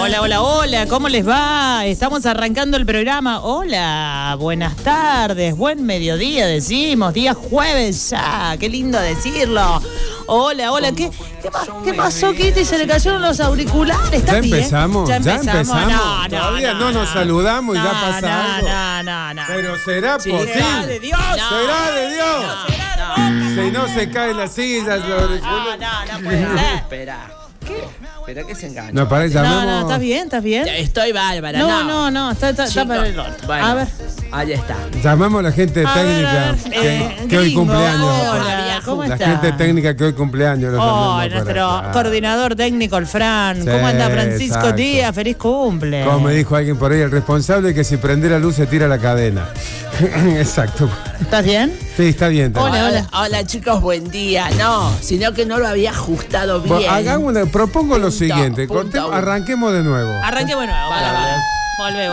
Hola, hola, hola, ¿cómo les va? Estamos arrancando el programa. Hola, buenas tardes, buen mediodía, decimos, día jueves ya, qué lindo decirlo. Hola, hola, ¿qué pasó, Kitty? ¿Se le cayeron los auriculares? ¿Está bien? Empezamos? ¿Ya empezamos? No, Todavía no nos saludamos y ya pasa algo. No. Pero será posible. ¿Será de Dios? ¿Será de Dios? Si no se caen las sillas, los auriculares. No puede ser. Espera. ¿Qué? Espera que se engaña. No, para llamemos. No, ¿estás bien? ¿Estás bien? Estoy bárbara, No, está para el orto. Bueno, A ver. ahí está. Llamamos a la gente técnica que hoy Gringo, cumpleaños. hola, ¿cómo La está? gente técnica que hoy cumpleaños. los llamamos para Nuestro acá. coordinador técnico, el Fran. Sí, ¿Cómo anda Francisco exacto. Díaz? ¡Feliz cumple! Como me dijo alguien por ahí, el responsable es que si prende la luz se tira la cadena. Exacto. ¿Estás bien? Sí, está bien. Está bien. Hola, chicos, buen día. No, sino que no lo había ajustado bien. Propongo lo Punto, siguiente. punto uno. Arranquemos de nuevo. Arranquemos de nuevo. Vale. Volvé.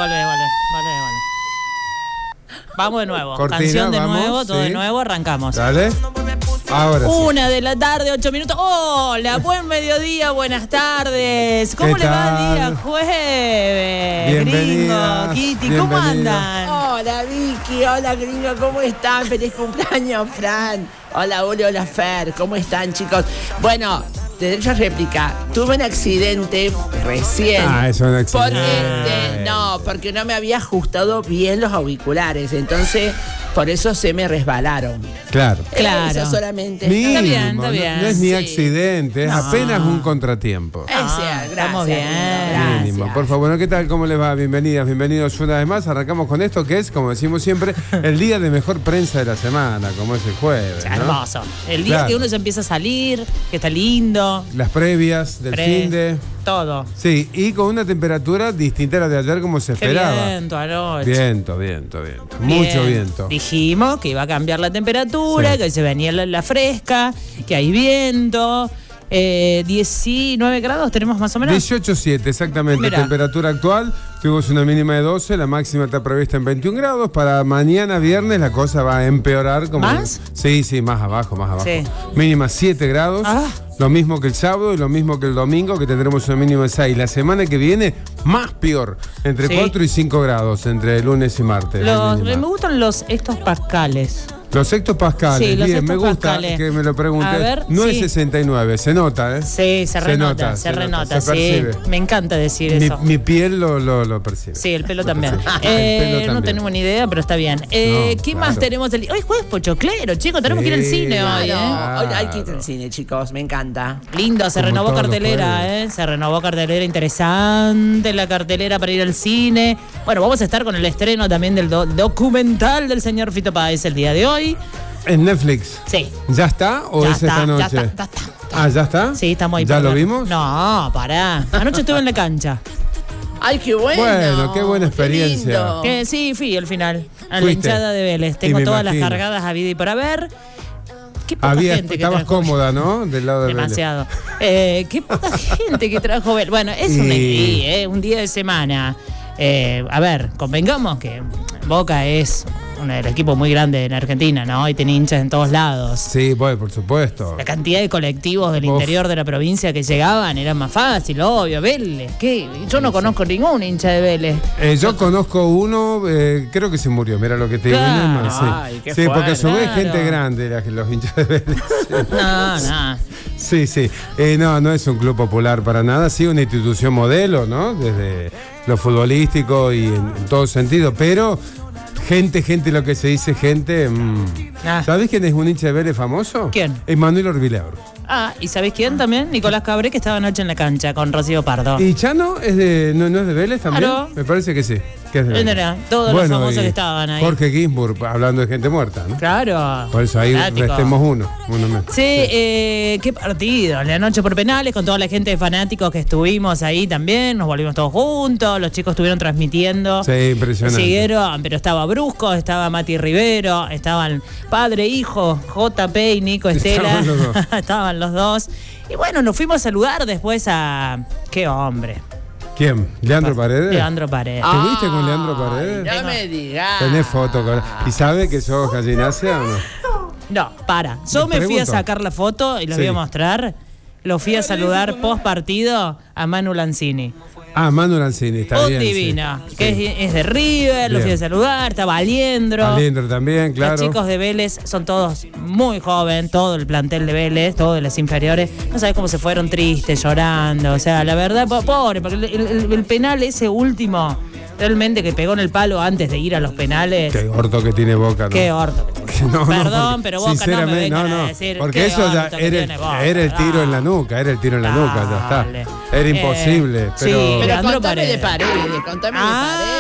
Vamos de nuevo. Cortina, Canción de vamos, nuevo, todo sí. de nuevo, arrancamos. Dale. Ahora sí. 1:00 p.m, 8 minutos. Hola, buen mediodía, buenas tardes. ¿Cómo ¿Qué le va tal? el día jueves? Bienvenidas, Gringo, Kitty, ¿cómo bienvenidas. andan? Hola, Vicky. Hola, gringo. ¿Cómo están? Feliz cumpleaños, Fran. Hola, Uli. Hola, Fer. ¿Cómo están, chicos? Bueno, de derecho a réplica. Tuve un accidente recién. Es un accidente. Porque no me había ajustado bien los auriculares. Entonces, por eso se me resbalaron. Claro. Claro. Eso solamente. Mínimo, Está bien. No es ni Sí. accidente, es apenas un contratiempo. Gracias, estamos bien. gracias. Mínimo. Por favor, ¿qué tal? ¿Cómo les va? Bienvenidas, bienvenidos una vez más. Arrancamos con esto que es, como decimos siempre, el día de mejor prensa de la semana, como es el jueves, ¿no? Hermoso. El día Claro. que uno se empieza a salir, que está lindo. Las previas del fin de... Todo. Sí, y con una temperatura distinta a la de ayer como se Qué esperaba. viento anoche. Viento. Mucho viento. Dijimos que iba a cambiar la temperatura, Sí. que se venía la fresca, que hay viento. 19 grados tenemos más o menos. 18,7 exactamente. Mirá. Temperatura actual. Tuvimos una mínima de 12, la máxima está prevista en 21 grados. Para mañana viernes la cosa va a empeorar. ¿Más? Sí, más abajo. Sí. Mínima 7 grados. Ah. Lo mismo que el sábado y lo mismo que el domingo, que tendremos una mínima de 6. La semana que viene, más peor. Entre Sí. 4 y 5 grados entre lunes y martes. la Me mínima. gustan estos pascales. Los hectopascales, Sí, los bien, me gusta hectopascales. que me lo preguntes. A ver, no sí. es 69, se nota, ¿eh? Sí, se renota, se percibe. sí. Me encanta decir eso. Mi piel lo percibe. Sí, el pelo también. percibe. El pelo No también. tenemos ni idea, pero está bien. ¿Qué claro. más tenemos? Hoy jueves pochoclero, chicos. Tenemos que ir al Sí, cine hoy, claro. Hoy hay que ir al cine, chicos. Me encanta. Lindo, se Como renovó todos los cartelera, jueves. Se renovó cartelera interesante, la cartelera para ir al cine. Bueno, vamos a estar con el estreno también del documental del señor Fito Páez el día de hoy. ¿En Netflix? Sí. ¿Ya está o Ya es esta noche? ya está. Ah, ¿ya está? Sí, estamos ahí. ¿Ya para lo ver. vimos? No, pará. Anoche estuve en la cancha. ¡Ay, qué bueno! Bueno, qué buena Qué experiencia. lindo. Sí, fui al final. A la Fuiste. hinchada de Vélez. Tengo me todas las imagino. cargadas a vida y para ver. Qué poca gente que Estabas trajo. cómoda, ¿no? Del lado de Vélez. Demasiado. Qué poca gente que trajo Vélez. Bueno, es un día de semana. A ver, convengamos que Boca es el equipo muy grande en Argentina, ¿no? Y tiene hinchas en todos lados. Sí, bueno, por supuesto. La cantidad de colectivos del Uf. interior de la provincia que llegaban era más fácil, obvio. Vélez, ¿qué? Yo no conozco ningún hincha de Vélez. Yo conozco uno, creo que se murió, mira lo que te digo. Claro. Neyman, sí. Ay, qué Sí, porque a su vez fuerte. gente grande, los hinchas de Vélez. No. Sí. No es un club popular para nada, sí una institución modelo, ¿no? Desde lo futbolístico y en todo sentido, pero gente, lo que se dice gente. ¿Sabés quién es un hincha de Vélez famoso? ¿Quién? Emanuel Orbileor. ¿Y sabés quién también? Nicolás Cabré, que estaba anoche en la cancha con Rocío Pardo. ¿Y Chano es no es de Vélez también? Claro. Me parece que sí, que es de Vélez. Era, todos los famosos que estaban ahí. Jorge Ginsburg, hablando de gente muerta, ¿no? Claro. Por eso ahí Fanático. restemos uno menos. Sí, qué partido. La noche por penales con toda la gente de fanáticos que estuvimos ahí también. Nos volvimos todos juntos. Los chicos estuvieron transmitiendo. Sí, impresionante. Siguieron, pero estaba Brusco, estaba Mati Rivero, estaban padre, hijo, JP y Nico Estela. Estaban los dos. Estaban los dos. Y bueno, nos fuimos a saludar después a... ¡Qué hombre! ¿Quién? ¿Leandro Paredes? Leandro Paredes. ¿Te viste con Leandro Paredes? No me digas. Tenés foto con... ¿Y sabe que sos gallinacia o no? No, para. Yo me fui a pregunto. sacar la foto y les Sí. voy a mostrar. Lo fui a saludar post partido a Manu Lanzini. Ah, Manu Lanzini, está Un bien. divino. Sí. Que Sí. es de River, lo Bien. fui a saludar, está Valiendro. Aliendro también, claro. Los chicos de Vélez son todos muy jóvenes, todo el plantel de Vélez, todos de las inferiores. No sabes cómo se fueron tristes, llorando. O sea, la verdad, pobre, porque el penal ese último, realmente que pegó en el palo antes de ir a los penales. Qué orto que tiene Boca, ¿no? Qué orto. No, Perdón, porque, pero Boca no me sinceramente, vengan a decir. porque qué eso ya orto que tiene Boca. era el tiro en la nuca, ya está. Dale. Era imposible, sí. pero... Pero Leandro contame de Paredes. Paredes, contame de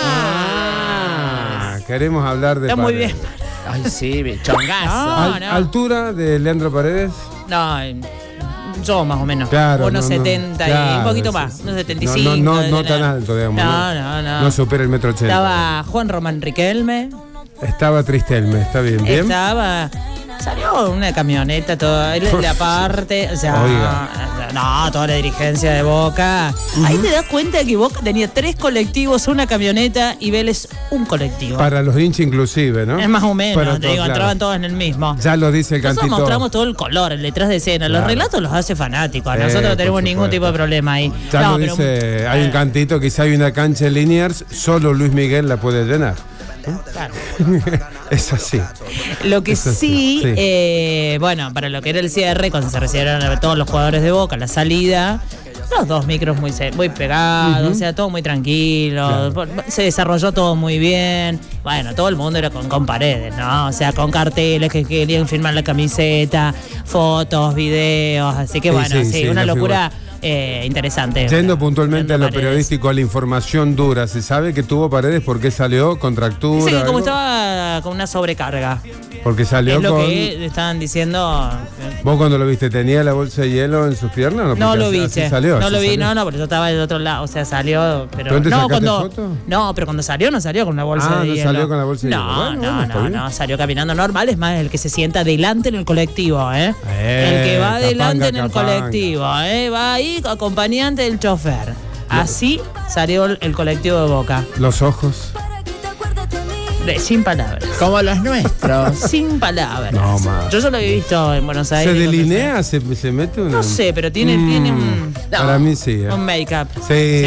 Ah, Paredes. queremos hablar de Está muy Paredes. bien. Ay, sí, chongazo. No, no. ¿Altura de Leandro Paredes? No, yo más o menos. Claro, Unos no, no, 70 y claro, un poquito sí, más. sí. Unos 75. No tan alto, digamos. No. No supera el 1,80 m. Estaba Juan Román Riquelme. Estaba Tristelme, está bien. Estaba. Salió una camioneta, toda la parte, o sea, Oiga. no, toda la dirigencia de Boca. Ahí te das cuenta que Boca tenía 3 colectivos, una camioneta y Vélez un colectivo. Para los hinchas inclusive, ¿no? Es más o menos, Para te digo, claro. entraban todos en el mismo. Ya lo dice el Nosotros cantito. mostramos todo el color, el detrás de escena. Los Claro. relatos los hace fanáticos. Sí, Nosotros no por tenemos ningún supuesto. tipo de problema ahí. Ya No, lo pero- dice, hay un cantito que si hay una cancha en Liniers, solo Luis Miguel la puede llenar. Claro. Es así. Lo que Es sí, así, sí. bueno, para lo que era el cierre, cuando se recibieron a todos los jugadores de Boca, la salida, los 2 micros muy pegados, o sea, todo muy tranquilo, se desarrolló todo muy bien. Bueno, todo el mundo era con Paredes, ¿no? O sea, con carteles que querían firmar la camiseta, fotos, videos, así que Sí, bueno, sí, sí, sí, una la locura interesante. Yendo puntualmente a lo Paredes. periodístico, a la información dura, ¿se sabe que tuvo Paredes por qué salió? ¿Contractura? Dice que como algo? estaba con una sobrecarga. Porque salió Es lo con... que estaban diciendo. ¿Vos cuando lo viste tenía la bolsa de hielo en sus piernas? No Porque lo así- vi, así che. salió, No así lo vi, salió. no, porque yo estaba del otro lado, o sea, salió, pero ¿Pero antes no, sacaste cuando foto? no, pero cuando salió no salió con una bolsa Ah, de no hielo. salió con la bolsa de hielo. No, Bueno, está bien. no, salió caminando normal, es más el que se sienta adelante en el colectivo, el que va capanga, adelante en el capanga. colectivo, va ahí acompañante del chofer. Así salió el colectivo de Boca, Los ojos. sin palabras. Como los nuestros. Sin palabras. No, más. Yo lo he visto en Buenos Aires. ¿Se cuando delinea? ¿Se mete una...? No sé, pero tiene un Para mí sí. un make-up. Sí.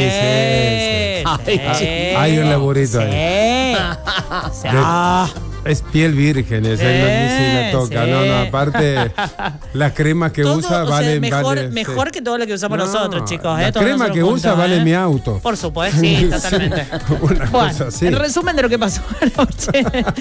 Ay, Hay un laburito sí. ahí. Sí. Ah, Es piel virgen, esa Sí, ni si la toca. sí. No, aparte, las cremas que todo, usa o sea, valen... mejor, vale, mejor sí. que todo lo que usamos No, nosotros, chicos. la Todos crema nosotros que usa juntos, vale mi auto. Por supuesto, sí, totalmente. Una Bueno, cosa así. en resumen de lo que pasó anoche,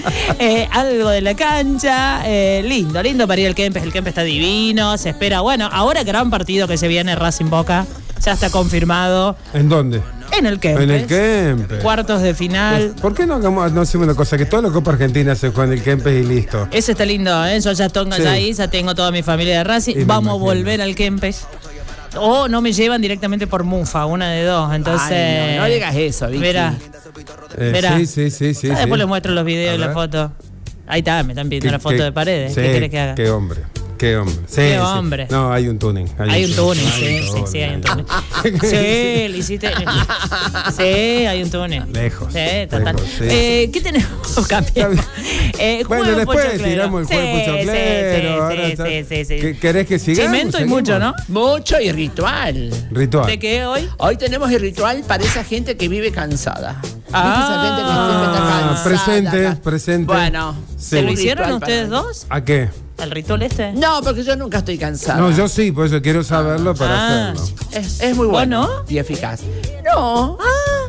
algo de la cancha, lindo para ir al Kempes. El Kempes está divino, se espera, bueno, ahora gran partido que se viene, Racing Boca, ya está confirmado ¿En dónde? en el Kempes. En el Kempes. Cuartos de final. ¿Por qué no hacemos una cosa? Que toda la Copa Argentina se juega en el Kempes y listo. Eso está lindo, ¿eh? Yo ya estoy Sí. ahí, ya tengo toda mi familia de Racing. Y me Vamos a imagino. volver al Kempes. O no me llevan directamente por Mufa, una de dos. Entonces. Ay, no digas eso, Vicky. Mirá, Mirá. Sí. ya después les muestro los A videos y la ver. foto. Ahí está, me están pidiendo la foto de Paredes. Sí, ¿Qué querés que haga? Qué hombre. Sí, Qué sí. hombre. No, hay un tuning. Hay un túnel, sí, hay un túnel. Sí, le hiciste. Sí, hay un túnel. Lejos, Sí, total. lejos, sí. ¿Qué tenemos? Cambiamos. Bueno, Juego después pochoclero. tiramos el juego pochoclero. Ahora está- Sí. ¿Querés que sigamos? Cemento y ¿Seguimos? mucho, ¿no? Mucho y ritual. Ritual. ¿De qué hoy? Hoy tenemos el ritual para esa gente que vive cansada. ¿Viste Ah. esa gente que siempre está cansada? presente. Bueno, Sí. ¿Se lo un hicieron ritual para ustedes mí. dos? ¿A qué? ¿El ritual este? No, porque yo nunca estoy cansada. No, yo sí, por eso quiero saberlo para Ah. hacerlo. Es muy bueno ¿Vos no? y eficaz. No.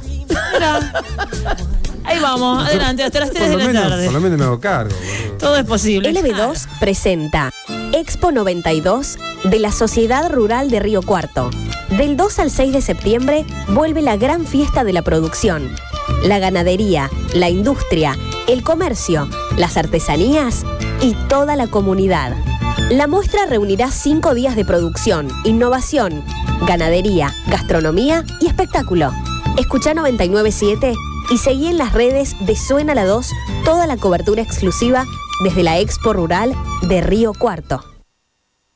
Mira. Ahí vamos, adelante, hasta las 3 de Por lo la menos, tarde. por lo menos me hago cargo. boludo. Todo es posible. LB2 presenta Expo 92 de la Sociedad Rural de Río Cuarto. Del 2 al 6 de septiembre vuelve la gran fiesta de la producción. La ganadería, la industria, el comercio, las artesanías y toda la comunidad. La muestra reunirá 5 días de producción, innovación, ganadería, gastronomía y espectáculo. Escuchá 99.7 y seguí en las redes de Suena la 2 toda la cobertura exclusiva desde la Expo Rural de Río Cuarto.